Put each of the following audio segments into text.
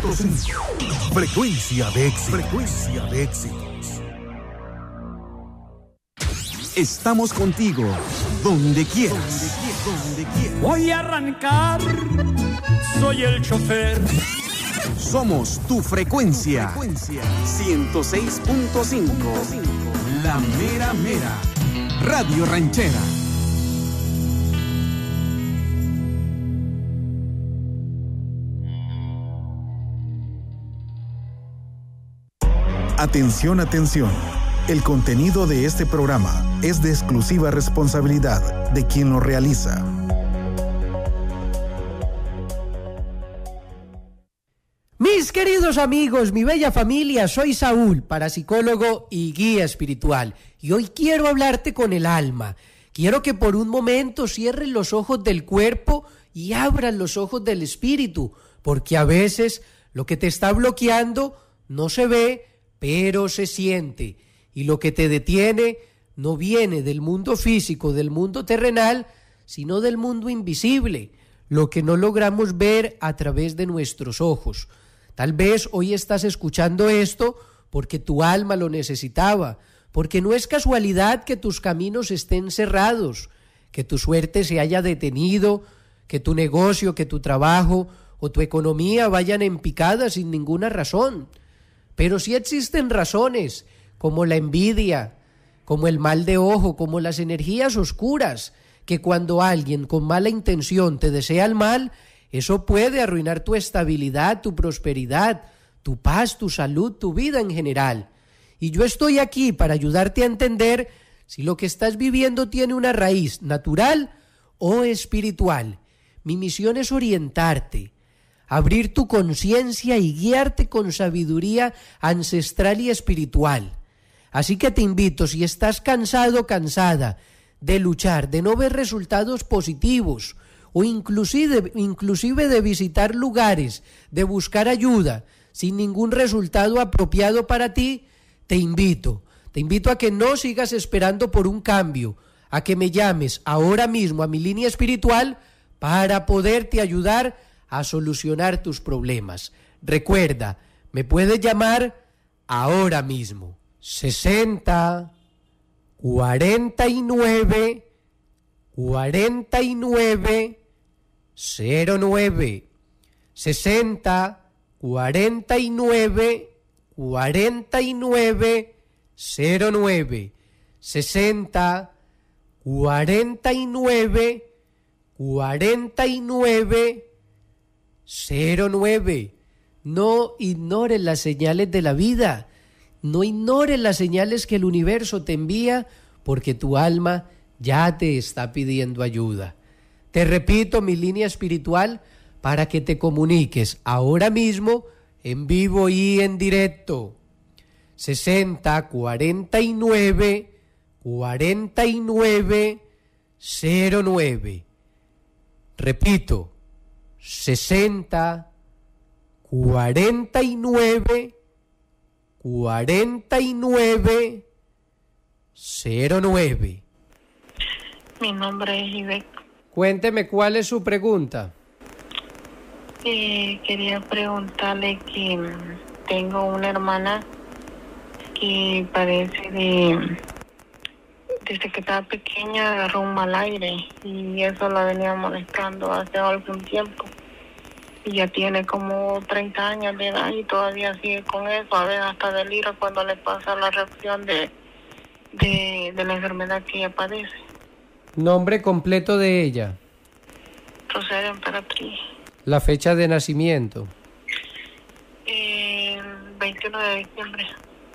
106.5. Frecuencia de éxito. Frecuencia de éxitos. Estamos contigo, donde quieras. Voy a arrancar, soy el chofer. Somos tu frecuencia. 106.5. La mera mera. Radio Ranchera. Atención, atención. El contenido de este programa es de exclusiva responsabilidad de quien lo realiza. Mis queridos amigos, mi bella familia, soy Saúl, parapsicólogo y guía espiritual. Y hoy quiero hablarte con el alma. Quiero que por un momento cierres los ojos del cuerpo y abras los ojos del espíritu, porque a veces lo que te está bloqueando no se ve, pero se siente. Y lo que te detiene no viene del mundo físico, del mundo terrenal, sino del mundo invisible, lo que no logramos ver a través de nuestros ojos. Tal vez hoy estás escuchando esto porque tu alma lo necesitaba, porque no es casualidad que tus caminos estén cerrados, que tu suerte se haya detenido, que tu negocio, que tu trabajo o tu economía vayan en picada sin ninguna razón. Pero sí existen razones, como la envidia, como el mal de ojo, como las energías oscuras, que cuando alguien con mala intención te desea el mal, eso puede arruinar tu estabilidad, tu prosperidad, tu paz, tu salud, tu vida en general. Y yo estoy aquí para ayudarte a entender si lo que estás viviendo tiene una raíz natural o espiritual. Mi misión es orientarte, abrir tu conciencia y guiarte con sabiduría ancestral y espiritual. Así que te invito, si estás cansado, cansada de luchar, de no ver resultados positivos, o inclusive de visitar lugares, de buscar ayuda, sin ningún resultado apropiado para ti, te invito a que no sigas esperando por un cambio, a que me llames ahora mismo a mi línea espiritual para poderte ayudar a solucionar tus problemas. Recuerda, me puedes llamar ahora mismo. 60 49 49 09 60 49 49 09 60 49 49 09. No ignores las señales de la vida. No ignores las señales que el universo te envía, porque tu alma ya te está pidiendo ayuda. Te repito mi línea espiritual para que te comuniques ahora mismo en vivo y en directo. 60 49 49 09. Repito, 60 49 49 09. Mi nombre es Ivette. Cuénteme cuál es su pregunta. Quería preguntarle que tengo una hermana que parece desde que estaba pequeña agarró un mal aire y eso la venía molestando hace algún tiempo. Y ya tiene como 30 años de edad y todavía sigue con eso. A veces hasta delira cuando le pasa la reacción de la enfermedad que ella padece. Nombre completo de ella. Rosario Emperatriz. La fecha de nacimiento. El 21 de diciembre.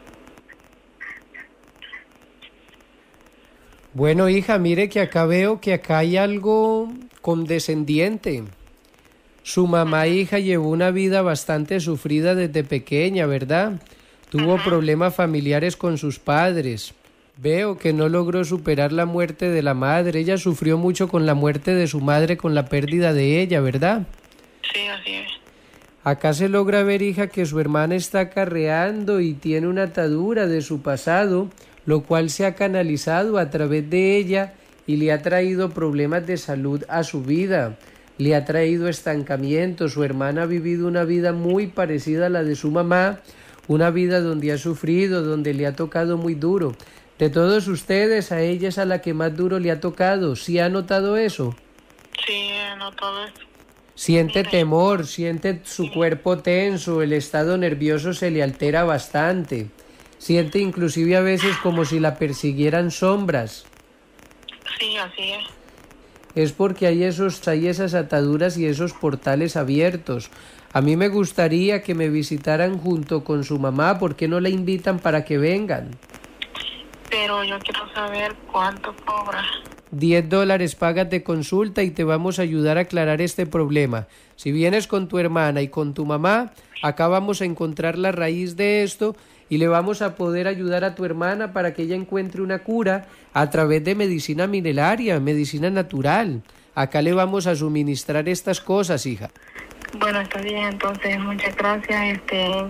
Bueno, hija, mire que acá veo que acá hay algo condescendiente. Su mamá, hija, llevó una vida bastante sufrida desde pequeña, ¿verdad? Tuvo problemas familiares con sus padres. Veo que no logró superar la muerte de la madre. Ella sufrió mucho con la muerte de su madre, con la pérdida de ella, ¿verdad? Sí, así es. Acá se logra ver, hija, que su hermana está acarreando y tiene una atadura de su pasado, lo cual se ha canalizado a través de ella y le ha traído problemas de salud a su vida. le ha traído estancamiento. Su hermana ha vivido una vida muy parecida a la de su mamá, una vida donde ha sufrido, donde le ha tocado muy duro. De todos ustedes, a ella es a la que más duro le ha tocado. ¿Sí ha notado eso? Sí, he notado eso. Siente temor, siente su cuerpo tenso, el estado nervioso se le altera bastante. Siente inclusive a veces como si la persiguieran sombras. Sí, así es. Es porque hay esas ataduras y esos portales abiertos. A mí me gustaría que me visitaran junto con su mamá. ¿Por qué no la invitan para que vengan? Pero yo quiero saber cuánto cobra. $10 pagas de consulta y te vamos a ayudar a aclarar este problema. Si vienes con tu hermana y con tu mamá, acá vamos a encontrar la raíz de esto y le vamos a poder ayudar a tu hermana para que ella encuentre una cura a través de medicina milenaria, medicina natural. Acá le vamos a suministrar estas cosas, hija. Bueno, está bien, entonces muchas gracias.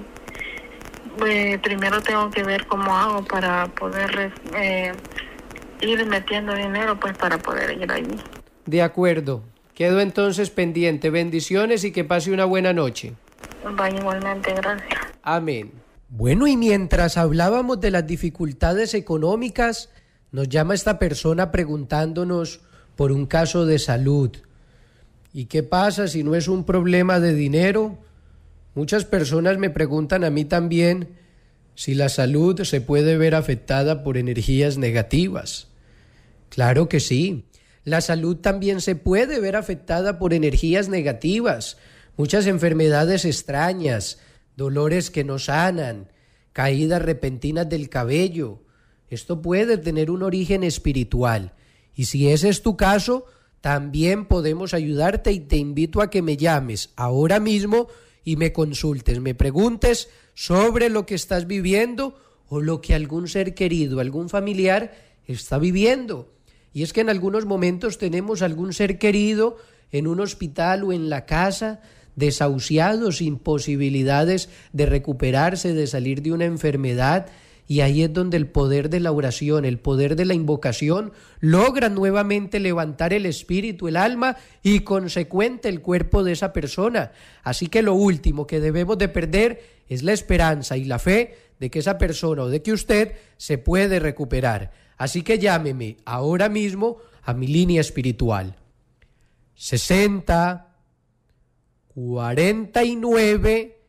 Primero tengo que ver cómo hago para poder ir metiendo dinero, pues para poder ir allí. De acuerdo. Quedo entonces pendiente. Bendiciones y que pase una buena noche. Vaya, igualmente, gracias. Amén. Bueno, y mientras hablábamos de las dificultades económicas, nos llama esta persona preguntándonos por un caso de salud. ¿Y qué pasa si no es un problema de dinero? Muchas personas me preguntan a mí también si la salud se puede ver afectada por energías negativas. Claro que sí. La salud también se puede ver afectada por energías negativas. Muchas enfermedades extrañas, dolores que no sanan, caídas repentinas del cabello. Esto puede tener un origen espiritual. Y si ese es tu caso, también podemos ayudarte y te invito a que me llames ahora mismo y me consultes, me preguntes sobre lo que estás viviendo o lo que algún ser querido, algún familiar está viviendo. Y es que en algunos momentos tenemos algún ser querido en un hospital o en la casa, desahuciado, sin posibilidades de recuperarse, de salir de una enfermedad, y ahí es donde el poder de la oración, el poder de la invocación logra nuevamente levantar el espíritu, el alma y consecuente el cuerpo de esa persona. Así que lo último que debemos de perder es la esperanza y la fe de que esa persona o de que usted se puede recuperar. Así que llámeme ahora mismo a mi línea espiritual. 60 49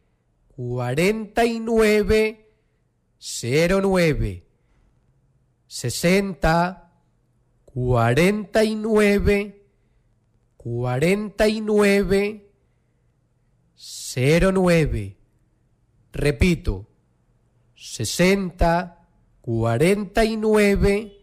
49 09 60 49 49 09. Repito, 60 49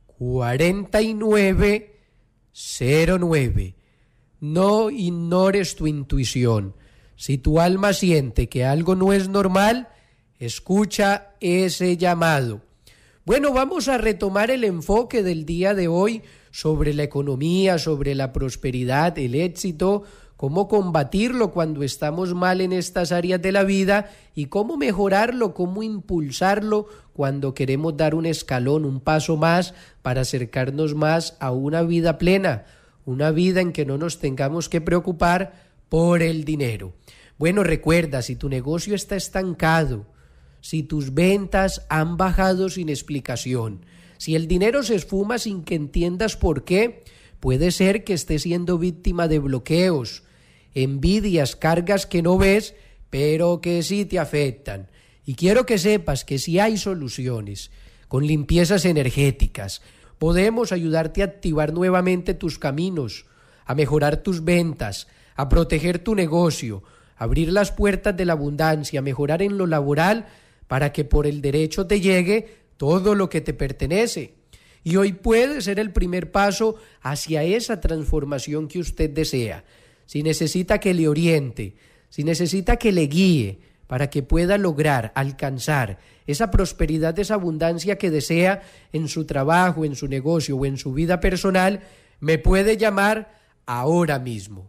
49 09. No ignores tu intuición. Si tu alma siente que algo no es normal, escucha ese llamado. Bueno, vamos a retomar el enfoque del día de hoy sobre la economía, sobre la prosperidad, el éxito, cómo combatirlo cuando estamos mal en estas áreas de la vida y cómo mejorarlo, cómo impulsarlo cuando queremos dar un escalón, un paso más para acercarnos más a una vida plena, una vida en que no nos tengamos que preocupar por el dinero. Bueno, recuerda, si tu negocio está estancado, si tus ventas han bajado sin explicación, si el dinero se esfuma sin que entiendas por qué, puede ser que estés siendo víctima de bloqueos, envidias, cargas que no ves, pero que sí te afectan. Y quiero que sepas que si hay soluciones, con limpiezas energéticas, podemos ayudarte a activar nuevamente tus caminos, a mejorar tus ventas, a proteger tu negocio, a abrir las puertas de la abundancia, a mejorar en lo laboral para que por el derecho te llegue todo lo que te pertenece. Y hoy puede ser el primer paso hacia esa transformación que usted desea. Si necesita que le oriente, si necesita que le guíe para que pueda lograr alcanzar esa prosperidad, esa abundancia que desea en su trabajo, en su negocio o en su vida personal, me puede llamar ahora mismo.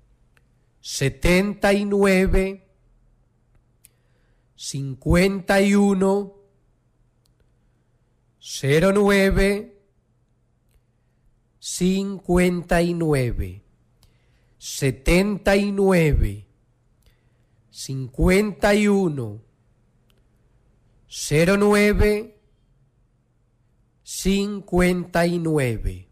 79 51 09 59 79 51 09 59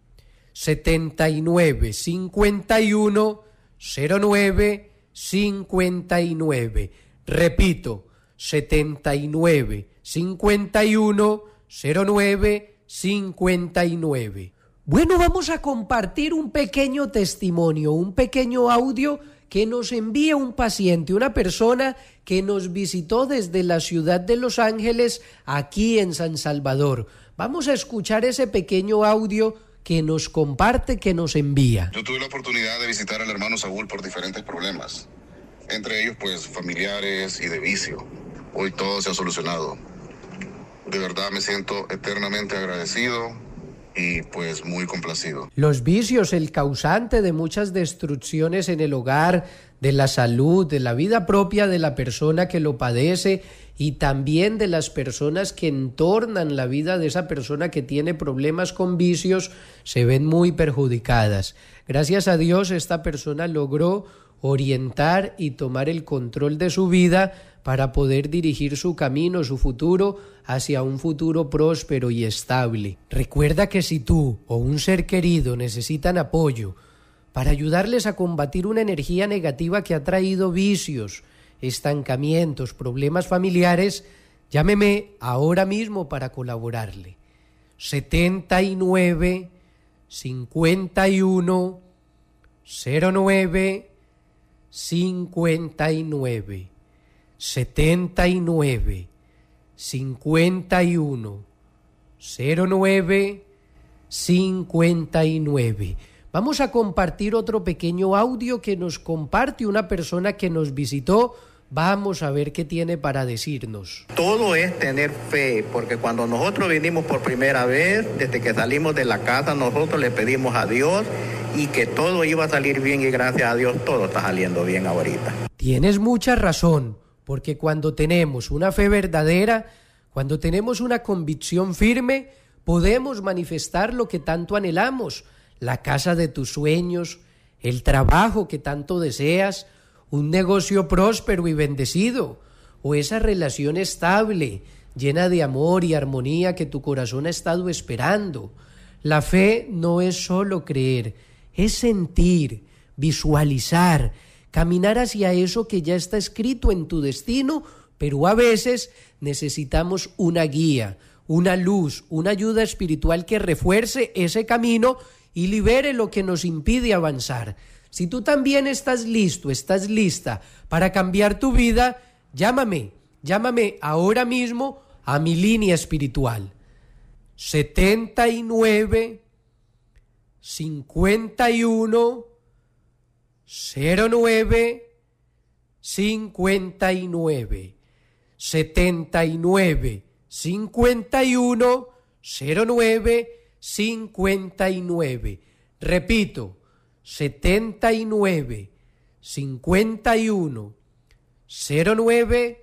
79 51 09 59. Repito, 79 51 09 59. Bueno, vamos a compartir un pequeño testimonio, un pequeño audio que nos envía un paciente, una persona que nos visitó desde la ciudad de Los Ángeles, aquí en San Salvador. Vamos a escuchar ese pequeño audio que nos comparte, que nos envía. Yo tuve la oportunidad de visitar al hermano Saúl por diferentes problemas, entre ellos pues familiares y de vicio. Hoy todo se ha solucionado. De verdad me siento eternamente agradecido y pues muy complacido. Los vicios, el causante de muchas destrucciones en el hogar, de la salud, de la vida propia de la persona que lo padece y también de las personas que entornan la vida de esa persona que tiene problemas con vicios, se ven muy perjudicadas. Gracias a Dios, esta persona logró orientar y tomar el control de su vida para poder dirigir su camino, su futuro, hacia un futuro próspero y estable. Recuerda que si tú o un ser querido necesitan apoyo para ayudarles a combatir una energía negativa que ha traído vicios, estancamientos, problemas familiares, llámeme ahora mismo para colaborarle. 79 51 09 59 79 51 09 59. Vamos a compartir otro pequeño audio que nos comparte una persona que nos visitó. Vamos a ver qué tiene para decirnos. Todo es tener fe, porque cuando nosotros vinimos por primera vez, desde que salimos de la casa, nosotros le pedimos a Dios y que todo iba a salir bien, y gracias a Dios todo está saliendo bien ahorita. Tienes mucha razón, porque cuando tenemos una fe verdadera, cuando tenemos una convicción firme, podemos manifestar lo que tanto anhelamos, la casa de tus sueños, el trabajo que tanto deseas, un negocio próspero y bendecido, o esa relación estable, llena de amor y armonía que tu corazón ha estado esperando. La fe no es solo creer, es sentir, visualizar, caminar hacia eso que ya está escrito en tu destino, pero a veces necesitamos una guía, una luz, una ayuda espiritual que refuerce ese camino y libere lo que nos impide avanzar. Si tú también estás listo, estás lista para cambiar tu vida, llámame ahora mismo a mi línea espiritual. 79 51 09 59 79 51 09 59. Repito, 79 51 09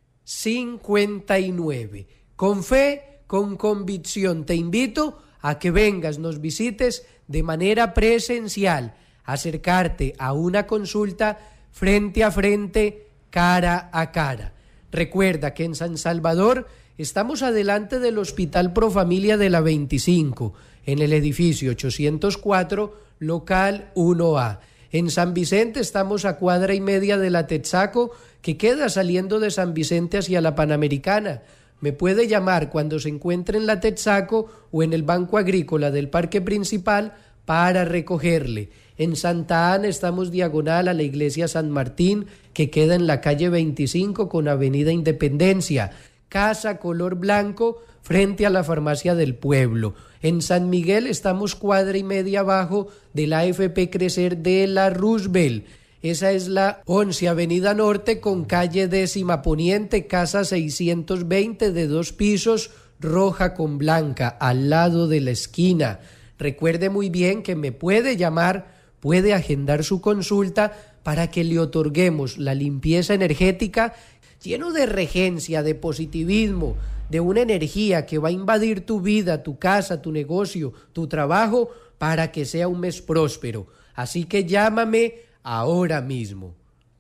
59. Con fe, con convicción, te invito a que vengas, nos visites de manera presencial, acercarte a una consulta frente a frente, cara a cara. Recuerda que en San Salvador estamos adelante del Hospital Profamilia de la 25, en el edificio 804, local 1A. En San Vicente estamos a cuadra y media de la Texaco, que queda saliendo de San Vicente hacia la Panamericana. Me puede llamar cuando se encuentre en la Texaco o en el Banco Agrícola del Parque Principal para recogerle. En Santa Ana estamos diagonal a la Iglesia San Martín, que queda en la calle 25 con Avenida Independencia. Casa color blanco frente a la Farmacia del Pueblo. En San Miguel estamos cuadra y media abajo de la AFP Crecer de la Roosevelt. Esa es la 11 Avenida Norte con calle 10ª Poniente, casa 620 de 2 pisos, roja con blanca, al lado de la esquina. Recuerde muy bien que me puede llamar, puede agendar su consulta para que le otorguemos la limpieza energética lleno de regencia, de positivismo, de una energía que va a invadir tu vida, tu casa, tu negocio, tu trabajo, para que sea un mes próspero. Así que llámame ahora mismo.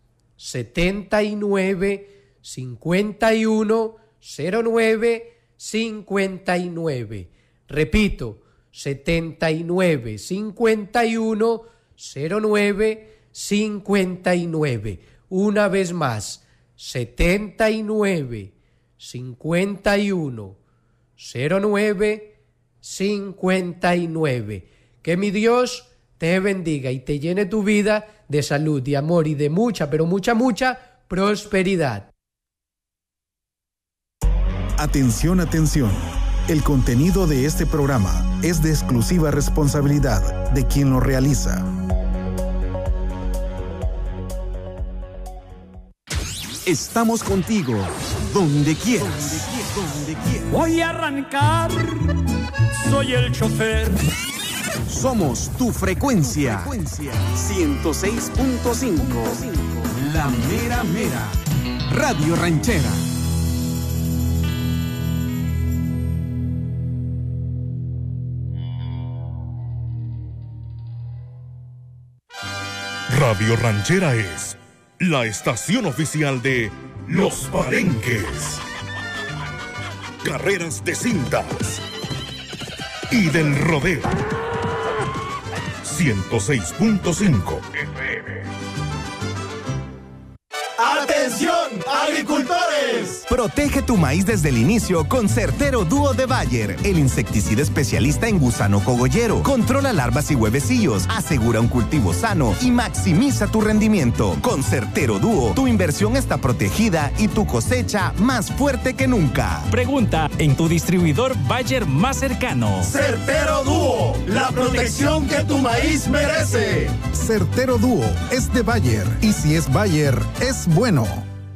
79 51 09 59. Repito, 79 51 09 59. Una vez más, 79 51 09 59. Que mi Dios te bendiga y te llene tu vida de salud, de amor y de mucha, pero mucha prosperidad. Atención, atención. El contenido de este programa es de exclusiva responsabilidad de quien lo realiza. Estamos contigo, donde quieras. Voy a arrancar, soy el chofer. Somos tu frecuencia. 106.5. La mera mera. Radio Ranchera. Radio Ranchera es la estación oficial de Los Palenques, carreras de cintas y del rodeo. 106.5 FM. ¡Atención, agricultores! Protege tu maíz desde el inicio con Certero Dúo de Bayer, el insecticida especialista en gusano cogollero. Controla larvas y huevecillos, asegura un cultivo sano y maximiza tu rendimiento. Con Certero Dúo, tu inversión está protegida y tu cosecha más fuerte que nunca. Pregunta en tu distribuidor Bayer más cercano. Certero Dúo, la protección que tu maíz merece. Certero Dúo es de Bayer, y si es Bayer, es bueno.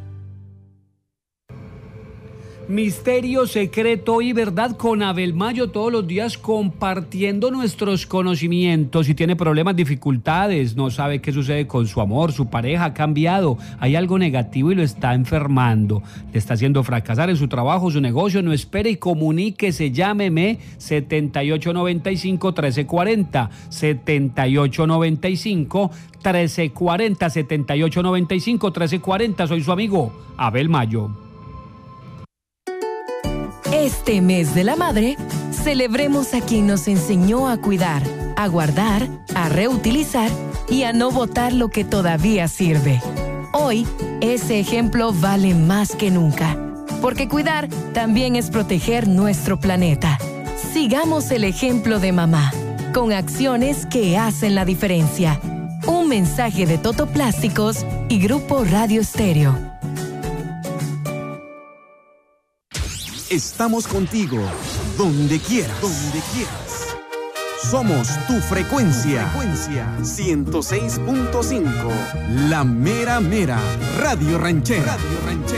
Misterio, secreto y verdad con Abel Mayo, todos los días compartiendo nuestros conocimientos. Si tiene problemas, dificultades, no sabe qué sucede con su amor, su pareja ha cambiado, hay algo negativo y lo está enfermando, le está haciendo fracasar en su trabajo, su negocio, no espere y comuníquese, llámeme 7895-1340, 7895-1340, 7895-1340, soy su amigo Abel Mayo. Este mes de la madre, celebremos a quien nos enseñó a cuidar, a guardar, a reutilizar y a no botar lo que todavía sirve. Hoy, ese ejemplo vale más que nunca, porque cuidar también es proteger nuestro planeta. Sigamos el ejemplo de mamá, con acciones que hacen la diferencia. Un mensaje de Toto Plásticos y Grupo Radio Estéreo. Estamos contigo, donde quieras. Somos tu frecuencia. 106.5. La mera mera. Radio Ranchera.